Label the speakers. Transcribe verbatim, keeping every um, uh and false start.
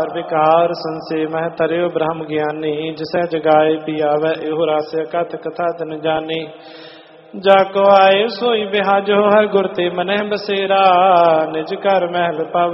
Speaker 1: विकार संसे मह तरियो ब्रह्म ज्ञानी जिसे जगाए पियावै एहो रस कथ कथा तन जानी जाको आए सोई बिहाजो है गुर ते मनह बसेरा निज कर महल पव